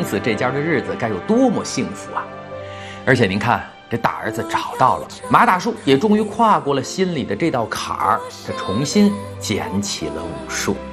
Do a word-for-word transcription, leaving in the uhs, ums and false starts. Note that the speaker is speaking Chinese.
从此这家的日子该有多么幸福啊！而且您看，这大儿子找到了，马大叔也终于跨过了心里的这道坎儿，他重新捡起了武术。